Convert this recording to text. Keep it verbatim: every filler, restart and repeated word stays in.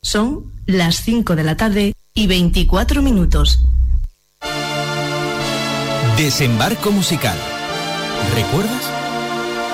Son las cinco de la tarde y veinticuatro minutos. Desembarco musical. ¿Recuerdas?